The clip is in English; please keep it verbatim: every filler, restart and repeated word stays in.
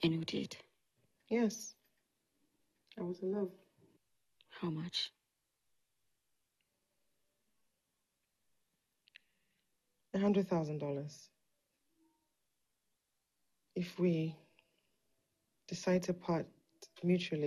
And you did? Yes. I was in love. How much? A hundred thousand dollars. If we decide to part mutually.